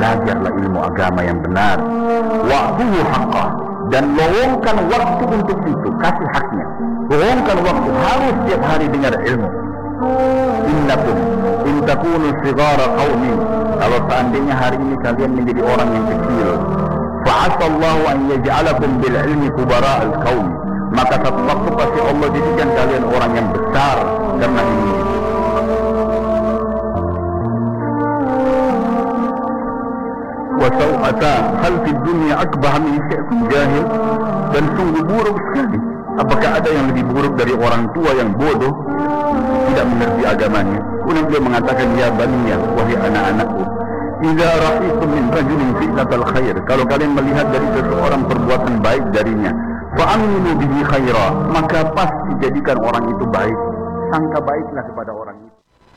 belajarlah ilmu agama yang benar. Wa'budu haqqah, dan luangkan waktu untuk itu, kasih haknya. Luangkan waktu, harus setiap hari dengar ilmu. Innakum in takunu sigara qaumin, kalau seandainya hari ini kalian menjadi orang yang kecil, fa'asallahu an yaj'alakum bil ilmi kubara'al qaum, maka satu waktu pasti Allah jadikan kalian orang yang besar karena ini. Wa saw'ata hal fid dunya akbah min syai'in jahil, dan sungguh buruk sekali. Apakah ada yang lebih buruk dari orang tua yang bodoh, tidak mengerti agamanya? Kemudian beliau mengatakan, ya baniya, wahai anak-anakku, idza ra'itum min rajulin fi'latal khair, kalau kalian melihat dari seseorang perbuatan baik darinya, fa'aminu bihi khaira, maka pasti jadikan orang itu baik, sangka baiklah kepada orang itu.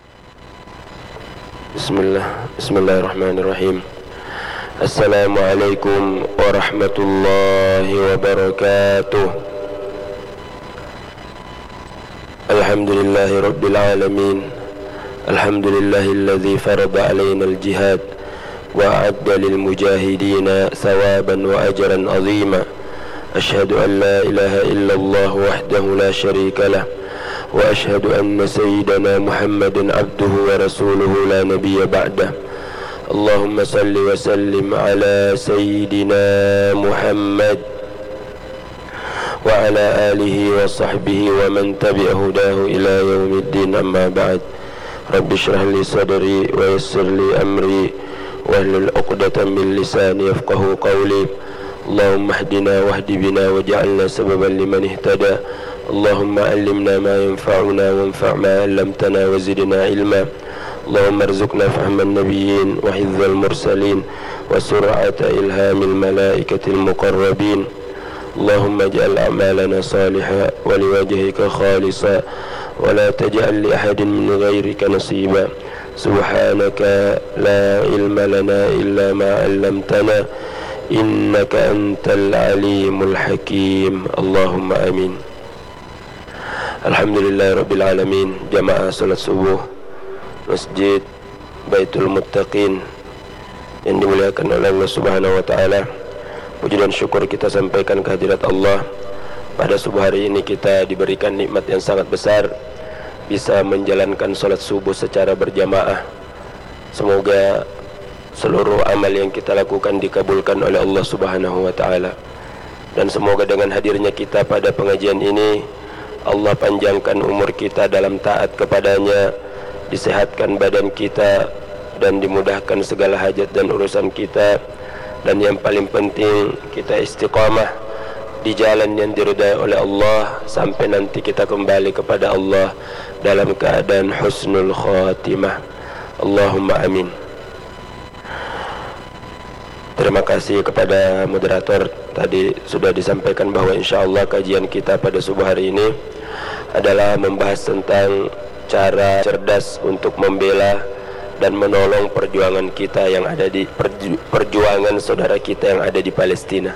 Bismillahirrahmanirrahim. Assalamualaikum warahmatullahi wabarakatuh. Alhamdulillahi rabbil alamin. Alhamdulillahilladzi farada alaina al-jihad wa a'adda lil mujahidina thawaban wa ajran 'azima. Ashhadu an la ilaha illallah wahdahu la syarika lah, wa ashhadu anna sayyidana Muhammadan abduhu wa rasuluhu la nabiyya ba'dah. Allahumma salli wa sallim ala sayyidina Muhammad wa ala alihi wa sahbihi wa man tabi'a hudahu ila yaumiddin, amma ba'd. Rabbi shrah li sadri wa yassir li amri wahlul 'uqdatam min lisani yafqahu qawli. Allahumma hdina wahdi bina waj'alna sababan liman ihtada. Allahumma 'allimna ma yanfa'una wanfa' ma 'allamtana wa zidna ilma. Allahumma arzuqna fahman nabiyyin wa hifdzal mursalin wa sur'ata ilhamil malaikatil muqarrabin. Allahumma ij'al a'malana salihah wa liwajhika khalisa wa la taj'al li ahadin min ghairika nasiba. Subhanaka la ilma lana illa ma 'allamtana innaka antal alimul hakim. Allahumma amin. Alhamdulillahirabbil alamin. Jamaah salat subuh Masjid Baitul Muttaqin yang dimuliakan oleh Allah Subhanahu wa taala. Puji dan syukur kita sampaikan kehadirat Allah. Pada subuh hari ini kita diberikan nikmat yang sangat besar, bisa menjalankan salat subuh secara berjamaah. Semoga seluruh amal yang kita lakukan dikabulkan oleh Allah Subhanahu wa taala. Dan semoga dengan hadirnya kita pada pengajian ini, Allah panjangkan umur kita dalam taat kepadanya, disehatkan badan kita, dan dimudahkan segala hajat dan urusan kita. Dan yang paling penting, kita istiqamah di jalan yang diridai oleh Allah sampai nanti kita kembali kepada Allah dalam keadaan husnul khatimah. Allahumma amin. Terima kasih kepada moderator. Tadi sudah disampaikan bahwa insyaAllah kajian kita pada subuh hari ini adalah membahas tentang cara cerdas untuk membela dan menolong perjuangan kita yang ada di perjuangan saudara kita yang ada di Palestina.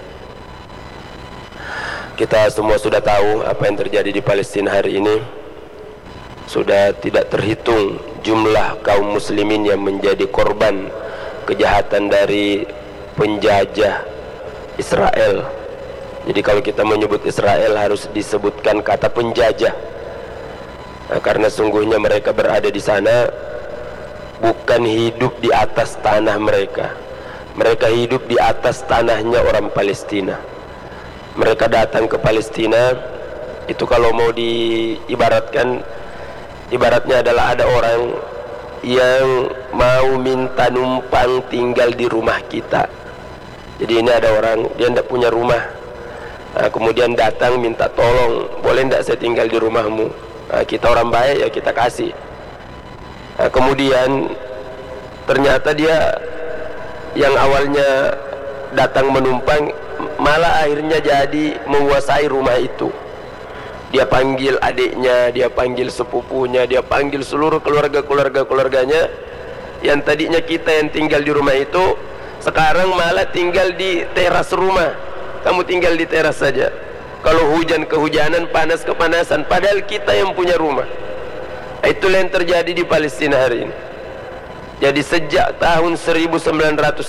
Kita semua sudah tahu apa yang terjadi di Palestina hari ini. Sudah tidak terhitung jumlah kaum muslimin yang menjadi korban kejahatan dari penjajah Israel. Jadi kalau kita menyebut Israel harus disebutkan kata penjajah. Nah, karena sungguhnya mereka berada di sana bukan hidup di atas tanah mereka. Mereka hidup di atas tanahnya orang Palestina. Mereka datang ke Palestina, itu kalau mau diibaratkan, ibaratnya adalah ada orang yang mau minta numpang tinggal di rumah kita. Jadi ini ada orang, dia tidak punya rumah, nah, kemudian datang minta tolong, boleh tidak saya tinggal di rumahmu? Nah, kita orang baik ya kita kasih. Nah, kemudian ternyata dia yang awalnya datang menumpang malah akhirnya jadi menguasai rumah itu. Dia panggil adiknya, dia panggil sepupunya, dia panggil seluruh keluarganya. Yang tadinya kita yang tinggal di rumah itu, sekarang malah tinggal di teras rumah. Kamu tinggal di teras saja. Kalau hujan kehujanan, panas kepanasan, padahal kita yang punya rumah. Itulah yang terjadi di Palestina hari ini. Jadi sejak tahun 1948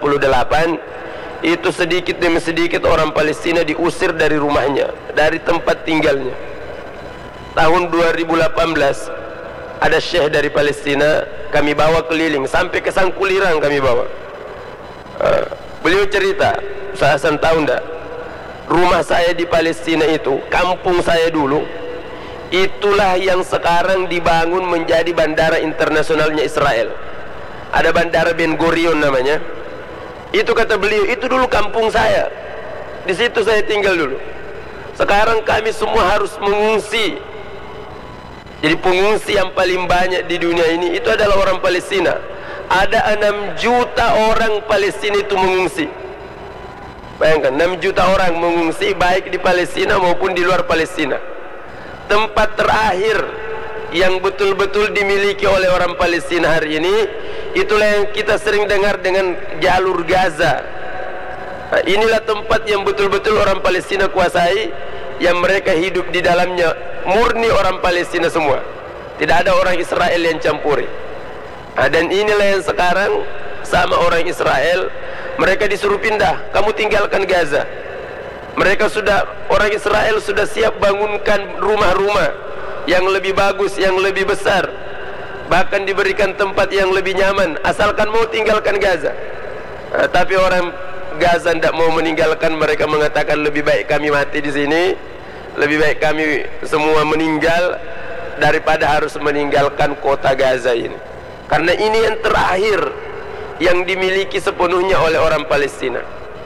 itu sedikit demi sedikit orang Palestina diusir dari rumahnya, dari tempat tinggalnya. Tahun 2018 ada syekh dari Palestina kami bawa keliling sampai ke Sangkulirang kami bawa. Beliau cerita, saya tahu enggak, rumah saya di Palestina itu, kampung saya dulu, itulah yang sekarang dibangun menjadi bandara internasionalnya Israel. Ada bandara Ben Gurion namanya. Itu kata beliau, itu dulu kampung saya. Di situ saya tinggal dulu. Sekarang kami semua harus mengungsi. Jadi pengungsi yang paling banyak di dunia ini itu adalah orang Palestina. Ada 6 juta orang Palestina itu mengungsi. Bayangkan, 6 juta orang mengungsi baik di Palestina maupun di luar Palestina. Tempat terakhir yang betul-betul dimiliki oleh orang Palestina hari ini, itulah yang kita sering dengar dengan jalur Gaza. Nah, inilah tempat yang betul-betul orang Palestina kuasai, yang mereka hidup di dalamnya murni orang Palestina semua. Tidak ada orang Israel yang campuri. Nah, dan inilah yang sekarang sama orang Israel, mereka disuruh pindah, kamu tinggalkan Gaza. Orang Israel sudah siap bangunkan rumah-rumah yang lebih bagus, yang lebih besar, bahkan diberikan tempat yang lebih nyaman, asalkan mau tinggalkan Gaza. Nah, tapi orang Gaza tidak mau meninggalkan. Mereka mengatakan lebih baik kami mati di sini, lebih baik kami semua meninggal daripada harus meninggalkan kota Gaza ini, karena ini yang terakhir yang dimiliki sepenuhnya oleh orang Palestina.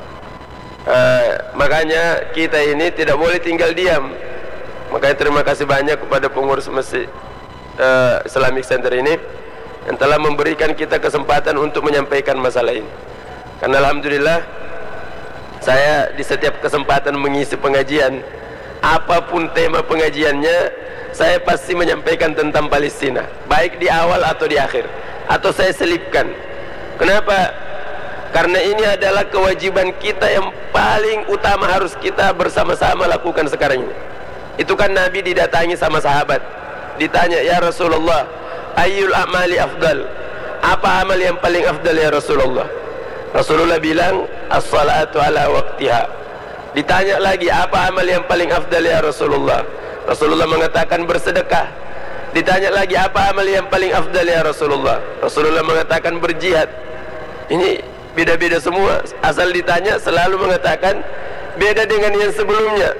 Makanya kita ini tidak boleh tinggal diam. Makanya terima kasih banyak kepada pengurus Masjid Islamic Center ini yang telah memberikan kita kesempatan untuk menyampaikan masalah ini. Karena alhamdulillah saya di setiap kesempatan mengisi pengajian, apapun tema pengajiannya, saya pasti menyampaikan tentang Palestina, baik di awal atau di akhir, atau saya selipkan. Kenapa? Karena ini adalah kewajiban kita yang paling utama, harus kita bersama-sama lakukan sekarang ini. Itu kan Nabi didatangi sama sahabat, ditanya, ya Rasulullah, ayyul a'mali afdal, apa amal yang paling afdal ya Rasulullah? Rasulullah bilang, as-salatu ala waqtiha. Ditanya lagi, apa amal yang paling afdal ya Rasulullah? Rasulullah mengatakan bersedekah. Ditanya lagi, apa amal yang paling afdal ya Rasulullah? Rasulullah mengatakan berjihad. Ini beda-beda semua, asal ditanya selalu mengatakan beda dengan yang sebelumnya.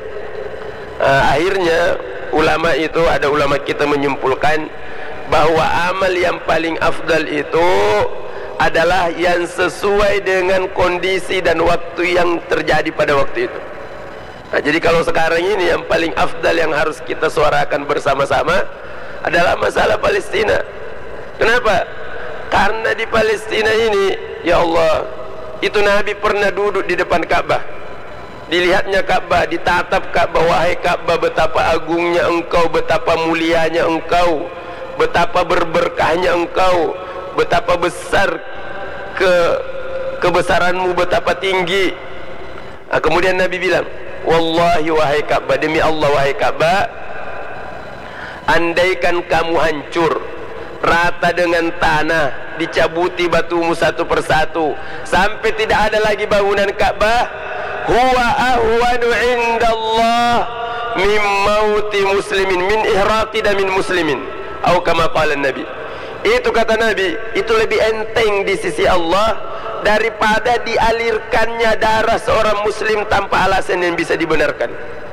Akhirnya ulama itu, ada ulama kita menyimpulkan bahwa amal yang paling afdal itu adalah yang sesuai dengan kondisi dan waktu yang terjadi pada waktu itu. Nah, jadi kalau sekarang ini yang paling afdal yang harus kita suarakan bersama-sama adalah masalah Palestina. Kenapa? Karena di Palestina ini, ya Allah, itu Nabi pernah duduk di depan Ka'bah. Dilihatnya Ka'bah, ditatap Ka'bah, wahai Ka'bah, betapa agungnya engkau, betapa mulianya engkau, betapa berberkahnya engkau, betapa besar kebesaranmu, betapa tinggi. Nah, kemudian Nabi bilang, wallahi wahai Ka'bah, demi Allah wahai Ka'bah, andaikan kamu hancur rata dengan tanah, dicabuti batumu satu persatu sampai tidak ada lagi bangunan Ka'bah, huwa ahwanu indallah min mauti muslimin, min ihraqi damin muslimin, atau kama qala Nabi. Itu kata Nabi, itu lebih enteng di sisi Allah daripada dialirkannya darah seorang muslim tanpa alasan yang bisa dibenarkan.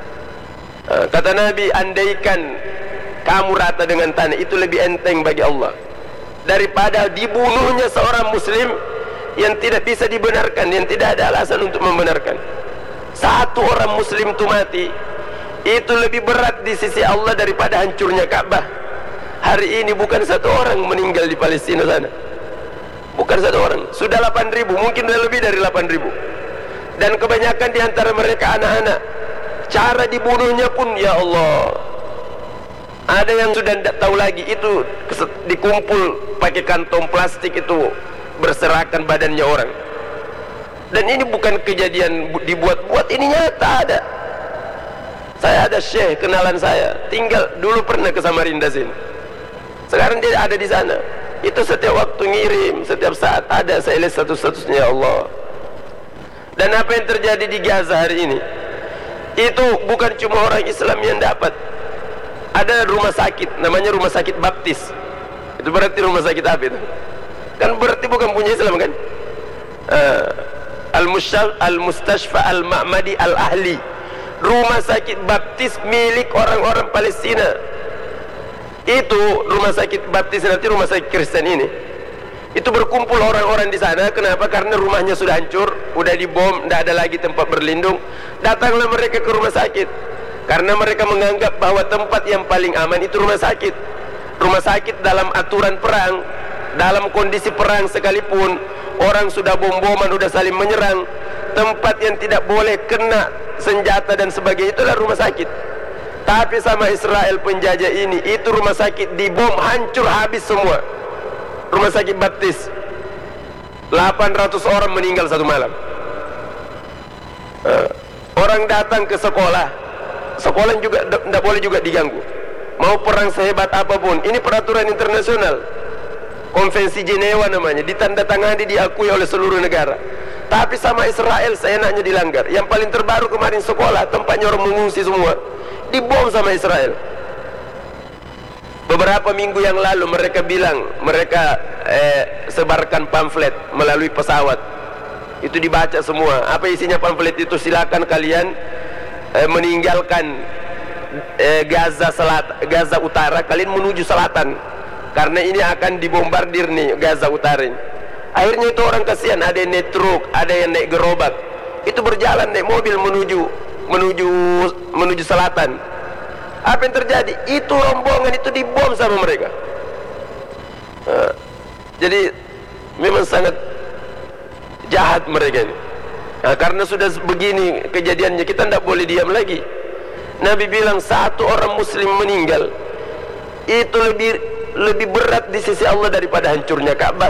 Kata Nabi, andaikan kamu rata dengan tanah, itu lebih enteng bagi Allah daripada dibunuhnya seorang muslim yang tidak bisa dibenarkan, yang tidak ada alasan untuk membenarkan. Satu orang muslim itu mati, itu lebih berat di sisi Allah daripada hancurnya Ka'bah. Hari ini bukan satu orang meninggal di Palestina sana, bukan satu orang, sudah 8.000, mungkin sudah lebih dari 8.000, dan kebanyakan di antara mereka anak-anak. Cara dibunuhnya pun, ya Allah, ada yang sudah tidak tahu lagi, itu dikumpul pakai kantong plastik, itu berserakan badannya orang. Dan ini bukan kejadian dibuat-buat, ini nyata ada. Saya ada syekh kenalan saya, tinggal dulu pernah ke Samarinda sini, sekarang dia ada di sana. Itu setiap waktu ngirim, setiap saat ada. Saya lihat status-statusnya, ya Allah. Dan apa yang terjadi di Gaza hari ini, itu bukan cuma orang Islam yang dapat. Ada rumah sakit, namanya rumah sakit baptis. Itu berarti rumah sakit apa itu? Kan berarti bukan punya Islam kan? Al-Mustashfa Al-Ma'madi Al-Ahli, rumah sakit baptis milik orang-orang Palestina. Itu rumah sakit baptis, nanti rumah sakit Kristen ini, itu berkumpul orang-orang di sana. Kenapa? Karena rumahnya sudah hancur, udah dibom, tidak ada lagi tempat berlindung. Datanglah mereka ke rumah sakit, karena mereka menganggap bahwa tempat yang paling aman itu rumah sakit. Rumah sakit dalam aturan perang, dalam kondisi perang sekalipun, orang sudah bom-boman, sudah saling menyerang, tempat yang tidak boleh kena senjata dan sebagainya, itulah rumah sakit. Tapi sama Israel penjajah ini, itu rumah sakit dibom, hancur habis semua. Rumah sakit baptis, 800 orang meninggal satu malam. Orang datang ke sekolah, sekolah juga tidak boleh juga diganggu. Mau perang sehebat apapun, ini peraturan internasional, Konvensi Jenewa namanya, ditandatangani, diakui oleh seluruh negara. Tapi sama Israel seenaknya dilanggar. Yang paling terbaru kemarin sekolah, tempatnya orang mengungsi semua, dibom sama Israel. Beberapa minggu yang lalu mereka bilang, mereka sebarkan pamflet melalui pesawat. Itu dibaca semua. Apa isinya pamflet itu? Silakan kalian meninggalkan Gaza Utara, kalian menuju selatan, karena ini akan dibombardir nih Gaza Utara ini. Akhirnya itu orang kasihan, ada yang naik truk, ada yang naik gerobak, itu berjalan naik mobil menuju selatan. Apa yang terjadi? Itu rombongan itu dibom sama mereka. Jadi memang sangat jahat mereka ini. Karena sudah begini kejadiannya, kita tidak boleh diam lagi. Nabi bilang satu orang muslim meninggal itu lebih berat di sisi Allah daripada hancurnya Ka'bah.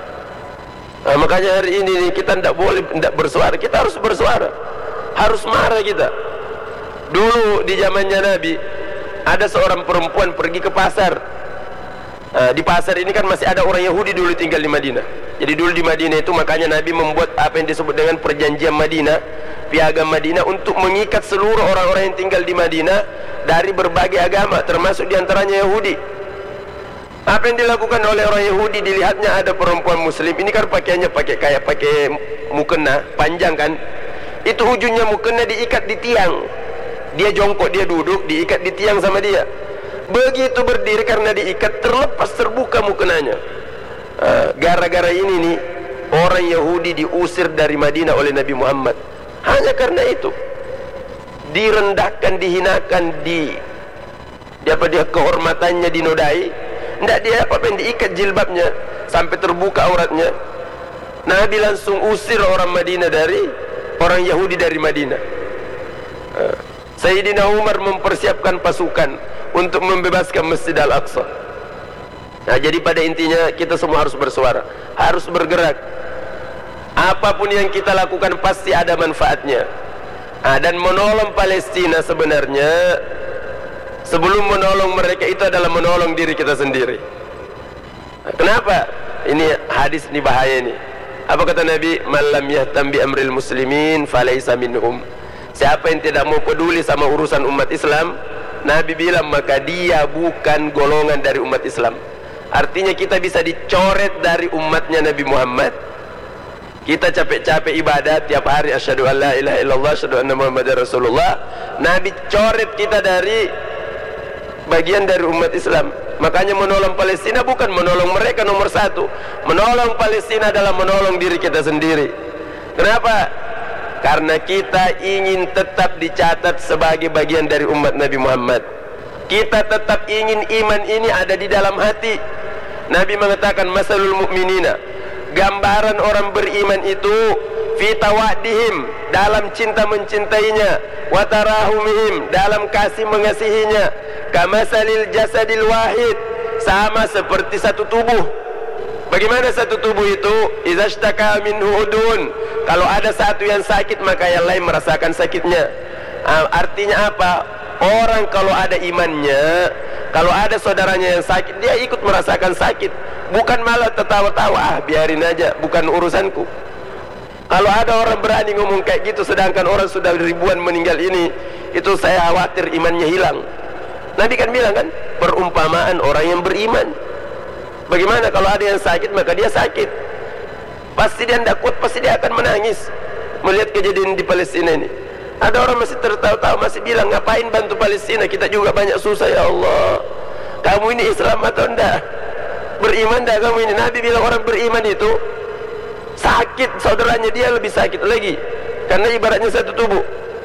Makanya hari ini nih, kita tidak boleh tidak bersuara, kita harus bersuara, harus marah kita. Dulu di zamannya Nabi, ada seorang perempuan pergi ke pasar. Di pasar ini kan masih ada orang Yahudi dulu tinggal di Madinah. Jadi dulu di Madinah itu makanya Nabi membuat apa yang disebut dengan perjanjian Madinah, piagam Madinah, untuk mengikat seluruh orang-orang yang tinggal di Madinah dari berbagai agama, termasuk diantaranya Yahudi. Apa yang dilakukan oleh orang Yahudi, dilihatnya ada perempuan muslim, ini kan pakaiannya pakai mukena panjang kan, itu ujungnya mukena diikat di tiang, dia jongkok, dia duduk, diikat di tiang sama dia. Begitu berdiri, karena diikat, terlepas, terbuka mukenanya. Gara-gara ini nih, orang Yahudi diusir dari Madinah oleh Nabi Muhammad. Hanya karena itu, direndahkan, dihinakan, kehormatannya dinodai. Tidak dia apa-apa, yang diikat jilbabnya sampai terbuka auratnya. Nabi langsung usir orang Yahudi dari Madinah. Sayyidina Umar mempersiapkan pasukan untuk membebaskan Masjid Al-Aqsa. Nah, jadi pada intinya kita semua harus bersuara, harus bergerak. Apapun yang kita lakukan pasti ada manfaatnya. Dan menolong Palestina sebenarnya, sebelum menolong mereka, itu adalah menolong diri kita sendiri. Kenapa? Ini hadis ini bahaya ini. Apa kata Nabi? Man lam yahtam bi amril muslimin falaysa minhum. Siapa yang tidak mau peduli sama urusan umat Islam, Nabi bilang, maka dia bukan golongan dari umat Islam. Artinya kita bisa dicoret dari umatnya Nabi Muhammad. Kita capek-capek ibadah tiap hari, asyhadu an la ilaha illallah, asyhadu anna muhammadar rasulullah. Nabi coret kita dari bagian dari umat Islam. Makanya menolong Palestina bukan menolong mereka nomor satu. Menolong Palestina adalah menolong diri kita sendiri. Kenapa? Karena kita ingin tetap dicatat sebagai bagian dari umat Nabi Muhammad. Kita tetap ingin iman ini ada di dalam hati. Nabi mengatakan, masalul mu'minina, gambaran orang beriman itu fi tawaddihim, dalam cinta mencintainya, wa tarahumihim, dalam kasih mengasihinya, kamasalil jasadil wahid, sama seperti satu tubuh. Bagaimana satu tubuh itu? Idza ishtaka minhu udun, kalau ada satu yang sakit maka yang lain merasakan sakitnya. Artinya apa? Orang kalau ada imannya, kalau ada saudaranya yang sakit, dia ikut merasakan sakit. bukan malah tertawa-tawa, biarin aja, bukan urusanku. Kalau ada orang berani ngomong kayak gitu, sedangkan orang sudah ribuan meninggal ini, itu saya khawatir imannya hilang. Nabi kan bilang kan, perumpamaan orang yang beriman. Bagaimana kalau ada yang sakit, maka dia sakit, pasti dia tidak kuat, pasti dia akan menangis melihat kejadian di Palestina ini. Ada orang masih tertawa-tawa, masih bilang, ngapain bantu Palestina, kita juga banyak susah. Ya Allah, kamu ini Islam atau enggak? Beriman enggak kamu ini? Nabi bilang orang beriman itu sakit, saudaranya dia lebih sakit lagi, karena ibaratnya satu tubuh.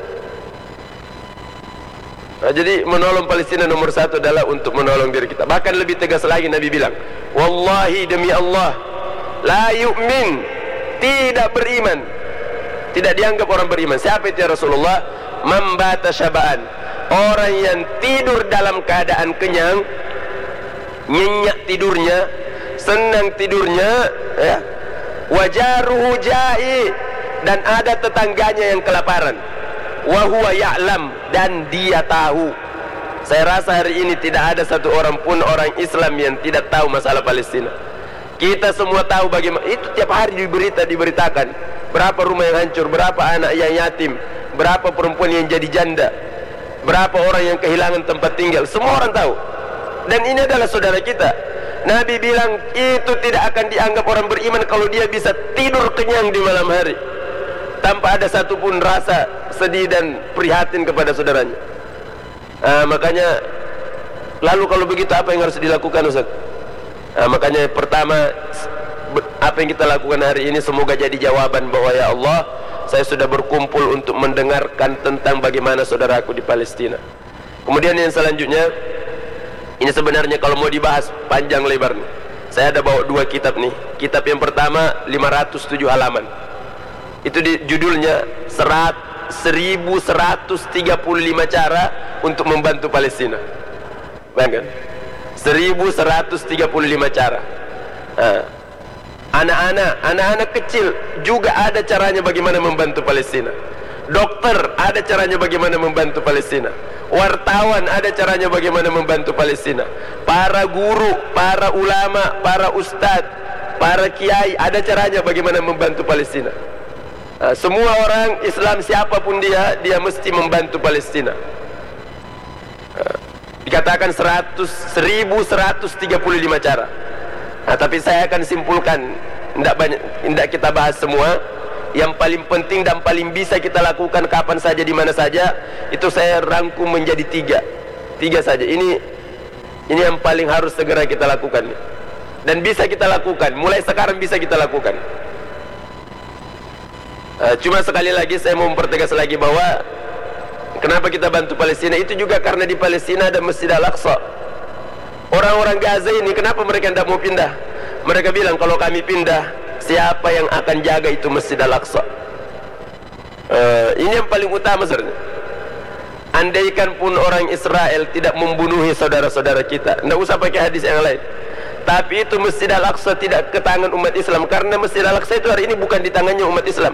Nah, jadi menolong Palestina nomor satu adalah untuk menolong diri kita. Bahkan lebih tegas lagi Nabi bilang, wallahi demi Allah, la yu'min, tidak beriman, tidak dianggap orang beriman. Siapa itu ya Rasulullah? Mambata syaba'an, orang yang tidur dalam keadaan kenyang, nyenyak tidurnya, senang tidurnya, ya. Wajaruhu ja'i, dan ada tetangganya yang kelaparan, wa huwa ya'lam, dan dia tahu. Saya rasa hari ini tidak ada satu orang pun orang Islam yang tidak tahu masalah Palestina. Kita semua tahu bagaimana itu, tiap hari diberitakan berapa rumah yang hancur, berapa anak yang yatim, berapa perempuan yang jadi janda, berapa orang yang kehilangan tempat tinggal. Semua orang tahu, dan ini adalah saudara kita. Nabi bilang itu tidak akan dianggap orang beriman kalau dia bisa tidur kenyang di malam hari tanpa ada satupun rasa sedih dan prihatin kepada saudaranya. Makanya, lalu kalau begitu apa yang harus dilakukan, Ustaz? Makanya pertama, apa yang kita lakukan hari ini semoga jadi jawaban bahwa ya Allah, saya sudah berkumpul untuk mendengarkan tentang bagaimana saudaraku di Palestina. Kemudian yang selanjutnya, ini sebenarnya kalau mau dibahas panjang lebar nih. Saya ada bawa dua kitab nih. Kitab yang pertama 507 halaman. Itu judulnya 1135 cara untuk membantu Palestina. Bayangkan, 1135 cara. Anak-anak kecil juga ada caranya bagaimana membantu Palestina. Dokter ada caranya bagaimana membantu Palestina. Wartawan ada caranya bagaimana membantu Palestina. Para guru, para ulama, para ustadz, para kiai ada caranya bagaimana membantu Palestina. Semua orang Islam siapapun dia mesti membantu Palestina. Dikatakan 1135 cara. Tapi saya akan simpulkan, tidak kita bahas semua. Yang paling penting dan paling bisa kita lakukan kapan saja, di mana saja, itu saya rangkum menjadi tiga saja. Ini yang paling harus segera kita lakukan, dan bisa kita lakukan mulai sekarang, bisa kita lakukan. Cuma sekali lagi saya mau mempertegas lagi bahwa kenapa kita bantu Palestina itu juga karena di Palestina ada Masjid Al-Aqsa. Orang-orang Gaza ini kenapa mereka tidak mau pindah? Mereka bilang kalau kami pindah, siapa yang akan jaga itu Masjid Al-Aqsa? Ini yang paling utama sebenarnya. Andaikan pun orang Israel tidak membunuhi saudara-saudara kita, tidak usah pakai hadis yang lain, tapi itu Masjid Al-Aqsa tidak ke tangan umat Islam, karena Masjid Al-Aqsa itu hari ini bukan di tangannya umat Islam.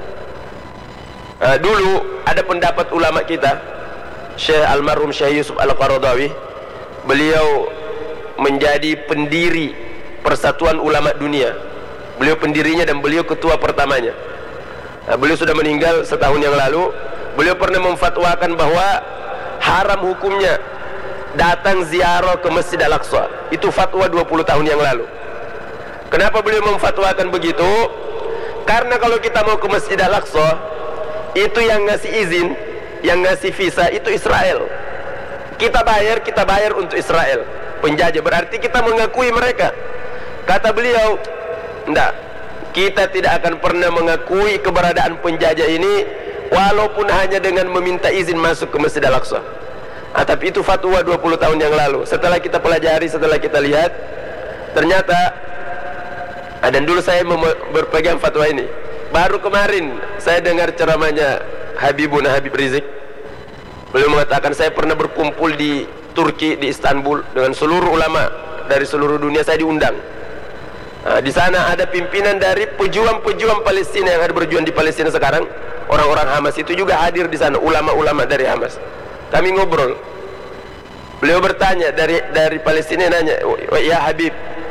Dulu ada pendapat ulama kita, Syekh almarhum Syekh Yusuf Al-Qaradawi. Beliau menjadi pendiri Persatuan Ulama Dunia. Beliau pendirinya dan beliau ketua pertamanya. Beliau sudah meninggal setahun yang lalu. Beliau pernah memfatwakan bahwa haram hukumnya datang ziarah ke Masjid Al-Aqsa. Itu fatwa 20 tahun yang lalu. Kenapa beliau memfatwakan begitu? Karena kalau kita mau ke Masjid Al-Aqsa, itu yang ngasih izin, yang ngasih visa itu Israel. Kita bayar untuk Israel, penjajah. Berarti kita mengakui mereka. Kata beliau, enggak, kita tidak akan pernah mengakui keberadaan penjajah ini walaupun hanya dengan meminta izin masuk ke Masjid Al-Aqsa. Tapi itu fatwa 20 tahun yang lalu. Setelah kita pelajari, setelah kita lihat, ternyata, dan dulu saya berpegang fatwa ini. Baru kemarin saya dengar ceramahnya Habib Rizik. Beliau mengatakan, saya pernah berkumpul di Turki, di Istanbul, dengan seluruh ulama dari seluruh dunia. Saya diundang. Di sana ada pimpinan dari pejuang-pejuang Palestina yang ada berjuang di Palestina sekarang. Orang-orang Hamas itu juga hadir di sana, ulama-ulama dari Hamas. Kami ngobrol. Beliau bertanya dari Palestina, nanya, ya Habib,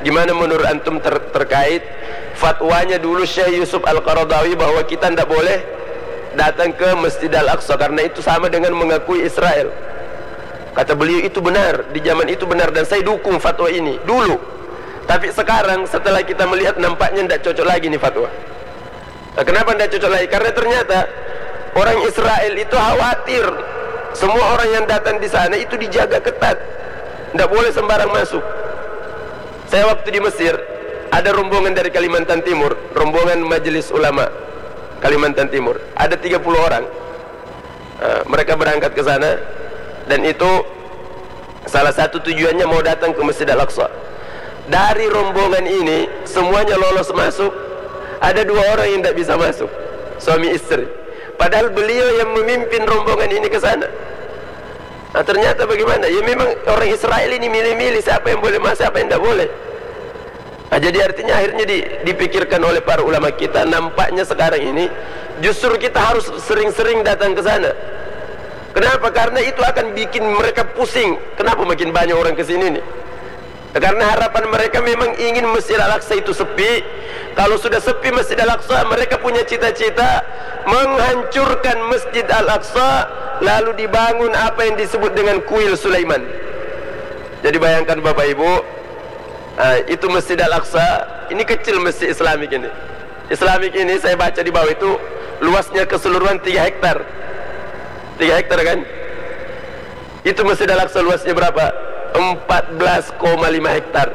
Gimana menurut antum terkait fatwanya dulu Syekh Yusuf Al-Qaradawi bahwa kita tidak boleh datang ke Masjid Al-Aqsa karena itu sama dengan mengakui Israel. Kata beliau itu benar, di zaman itu benar, dan saya dukung fatwa ini dulu. Tapi sekarang setelah kita melihat nampaknya tidak cocok lagi nih fatwa. Nah, kenapa tidak cocok lagi? Karena ternyata orang Israel itu khawatir semua orang yang datang di sana itu dijaga ketat, tidak boleh sembarang masuk. Saya waktu di Mesir, ada rombongan dari Kalimantan Timur, rombongan Majelis Ulama Kalimantan Timur, ada 30 orang. Mereka berangkat ke sana, dan itu salah satu tujuannya mau datang ke Masjid Al-Aqsa. Dari rombongan ini semuanya lolos masuk, ada 2 orang yang tidak bisa masuk, suami istri. Padahal beliau yang memimpin rombongan ini ke sana. Nah, ternyata bagaimana? Ya memang orang Israel ini milih-milih siapa yang boleh masuk, siapa yang tidak boleh. Nah, jadi artinya akhirnya dipikirkan oleh para ulama kita, nampaknya sekarang ini justru kita harus sering-sering datang ke sana. Kenapa? Karena itu akan bikin mereka pusing. Kenapa makin banyak orang ke sini nih? Karena harapan mereka memang ingin Masjid Al-Aqsa itu sepi. Kalau sudah sepi Masjid Al-Aqsa, mereka punya cita-cita menghancurkan Masjid Al-Aqsa, lalu dibangun apa yang disebut dengan kuil Sulaiman. Jadi bayangkan Bapak Ibu, itu Masjid Al-Aqsa, ini kecil masjid Islamik ini. Islamik ini saya baca di bawah itu luasnya keseluruhan 3 hektar. 3 hektar kan? Itu Masjid Al-Aqsa luasnya berapa? 14,5 hektar.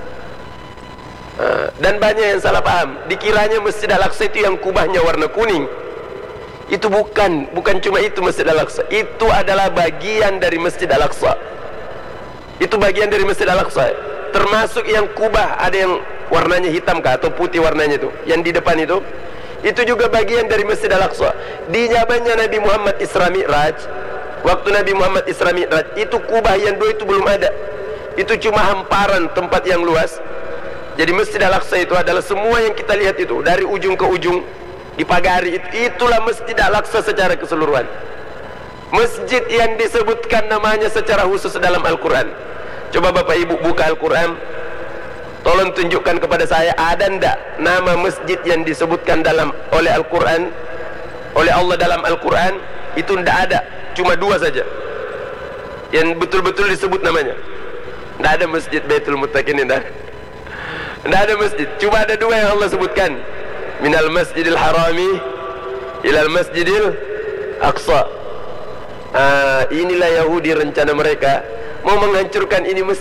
Dan banyak yang salah paham, dikiranya Masjid Al-Aqsa itu yang kubahnya warna kuning. Itu bukan cuma itu Masjid Al-Aqsa, itu adalah bagian dari Masjid Al-Aqsa. Itu bagian dari Masjid Al-Aqsa, termasuk yang kubah ada yang warnanya hitam kah atau putih warnanya itu, yang di depan itu juga bagian dari Masjid Al-Aqsa. Di zamannya Nabi Muhammad Isra Mi'raj, waktu Nabi Muhammad Isra Mi'raj, itu kubah yang 2 itu belum ada. Itu cuma hamparan tempat yang luas. Jadi Masjid Al-Aqsa itu adalah semua yang kita lihat itu, dari ujung ke ujung dipagari, itulah Masjid Al-Aqsa secara keseluruhan. Masjid yang disebutkan namanya secara khusus dalam Al-Quran. Coba Bapak Ibu buka Al-Quran, tolong tunjukkan kepada saya, ada ndak nama masjid yang disebutkan oleh Al-Quran, oleh Allah dalam Al-Quran? Itu ndak ada, cuma 2 saja yang betul-betul disebut namanya. Ndak ada Masjid Baitul Muttaqin, ndak ada masjid, cuma ada 2 yang Allah sebutkan, minal masjidil harami ilal masjidil aqsa. Inilah Yahudi rencana mereka mau menghancurkan ini masjid.